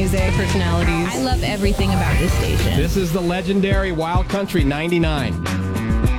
music, personalities. I love everything about this station. This is the legendary Wild Country 99.